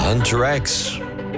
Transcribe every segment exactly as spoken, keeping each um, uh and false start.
Hunter X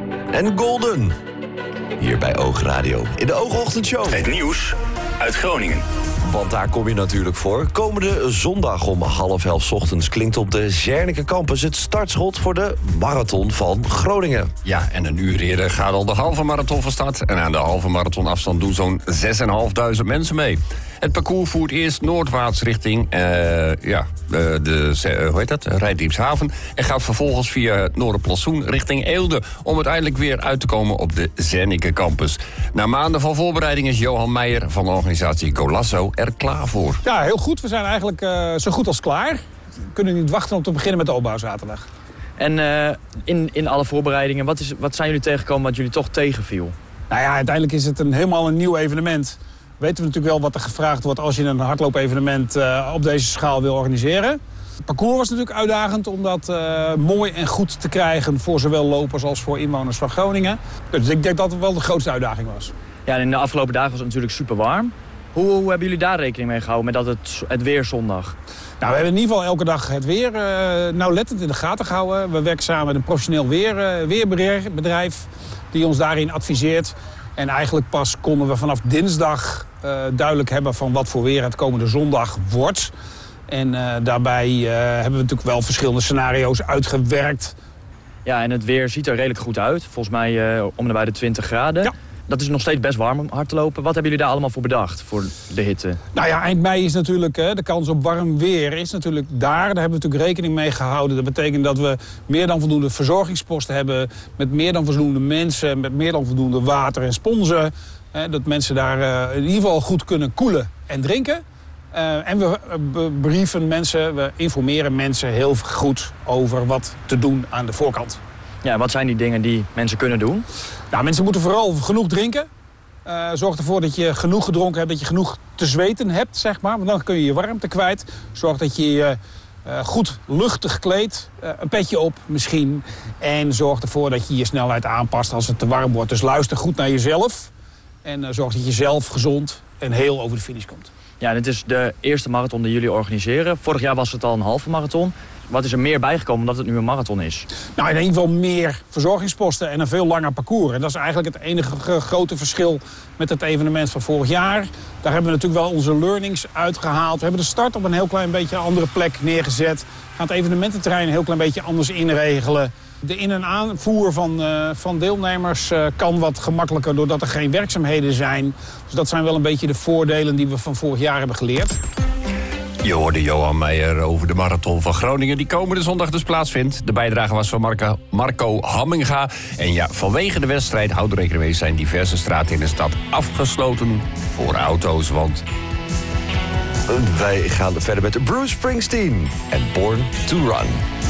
en Golden. Hier bij Oogradio in de Oogochtendshow. Het nieuws uit Groningen. Want daar kom je natuurlijk voor. Komende zondag om half elf ochtends klinkt op de Zernike Campus het startschot voor de Marathon van Groningen. Ja, en een uur eerder gaat al de halve marathon van start. En aan de halve marathon afstand doen zo'n zes en een half duizend mensen mee. Het parcours voert eerst noordwaarts richting uh, ja, de, de, uh, hoe heet dat? Rijdiepshaven. En gaat vervolgens via het Noorderplantsoen richting Eelde, om uiteindelijk weer uit te komen op de Zernike Campus. Na maanden van voorbereiding is Johan Meijer van de organisatie Golasso er klaar voor. Ja, heel goed. We zijn eigenlijk uh, zo goed als klaar. We kunnen niet wachten om te beginnen met de opbouwzaterdag. En uh, in, in alle voorbereidingen, wat, is, wat zijn jullie tegengekomen wat jullie toch tegenviel? Nou ja, uiteindelijk is het een helemaal een nieuw evenement. Weten we natuurlijk wel wat er gevraagd wordt als je een hardloopevenement uh, op deze schaal wil organiseren. Het parcours was natuurlijk uitdagend om dat uh, mooi en goed te krijgen voor zowel lopers als voor inwoners van Groningen. Dus ik denk dat het wel de grootste uitdaging was. Ja, en in de afgelopen dagen was het natuurlijk super warm. Hoe, hoe hebben jullie daar rekening mee gehouden met dat het, het weer zondag? Nou, we hebben in ieder geval elke dag het weer uh, nauwlettend in de gaten gehouden. We werken samen met een professioneel weer, uh, weerbedrijf die ons daarin adviseert. En eigenlijk pas konden we vanaf dinsdag uh, duidelijk hebben van wat voor weer het komende zondag wordt. En uh, daarbij uh, hebben we natuurlijk wel verschillende scenario's uitgewerkt. Ja, en het weer ziet er redelijk goed uit. Volgens mij uh, om en bij de twintig graden. Ja. Dat is nog steeds best warm om hard te lopen. Wat hebben jullie daar allemaal voor bedacht, voor de hitte? Nou ja, eind mei is natuurlijk, hè, de kans op warm weer is natuurlijk daar. Daar hebben we natuurlijk rekening mee gehouden. Dat betekent dat we meer dan voldoende verzorgingsposten hebben, met meer dan voldoende mensen, met meer dan voldoende water en sponsen. Hè, dat mensen daar uh, in ieder geval goed kunnen koelen en drinken. Uh, en we uh, brieven mensen, we informeren mensen heel goed over wat te doen aan de voorkant. Ja, wat zijn die dingen die mensen kunnen doen? Nou, mensen moeten vooral genoeg drinken. Uh, zorg ervoor dat je genoeg gedronken hebt, dat je genoeg te zweten hebt, zeg maar. Want dan kun je je warmte kwijt. Zorg dat je je uh, goed luchtig kleedt. Uh, een petje op misschien. En zorg ervoor dat je je snelheid aanpast als het te warm wordt. Dus luister goed naar jezelf. En uh, zorg dat je zelf gezond en heel over de finish komt. Ja, dit is de eerste marathon die jullie organiseren. Vorig jaar was het al een halve marathon. Wat is er meer bijgekomen omdat het nu een marathon is? Nou, in ieder geval meer verzorgingsposten en een veel langer parcours. En dat is eigenlijk het enige grote verschil met het evenement van vorig jaar. Daar hebben we natuurlijk wel onze learnings uitgehaald. We hebben de start op een heel klein beetje een andere plek neergezet. We gaan het evenemententerrein een heel klein beetje anders inregelen. De in- en aanvoer van, uh, van deelnemers uh, kan wat gemakkelijker doordat er geen werkzaamheden zijn. Dus dat zijn wel een beetje de voordelen die we van vorig jaar hebben geleerd. Je hoorde Johan Meijer over de Marathon van Groningen, die komende zondag dus plaatsvindt. De bijdrage was van Marco, Marco Hamminga. En ja, vanwege de wedstrijd, houd er rekening mee, zijn diverse straten in de stad afgesloten voor auto's, want... Wij gaan verder met Bruce Springsteen en Born to Run.